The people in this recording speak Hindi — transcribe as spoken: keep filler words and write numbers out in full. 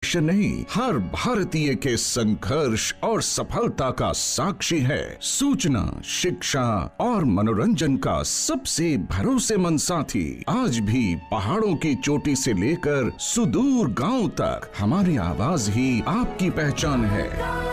लक्ष्य नहीं, हर भारतीय के संघर्ष और सफलता का साक्षी है। सूचना, शिक्षा और मनोरंजन का सबसे भरोसेमंद साथी। आज भी पहाड़ों की चोटी से लेकर सुदूर गांव तक हमारी आवाज ही आपकी पहचान है।